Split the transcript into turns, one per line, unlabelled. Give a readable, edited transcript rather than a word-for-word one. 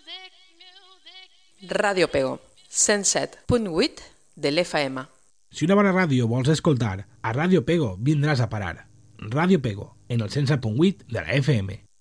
Ràdio Pego, 107.8 de l'FM.
Si una bona ràdio vols escoltar, a Ràdio Pego vindràs a parar. Ràdio Pego, en el 107.8 de la FM.